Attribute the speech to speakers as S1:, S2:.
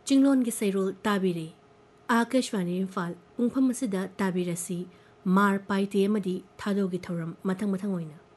S1: चिंगलोन की सैरोल ताबिरे आकाशवाणी इम्फाल पुंगफम असिदा ताबिरसी मार पाइते अमदी थादोगी थौरम मथंग मथंग ओइना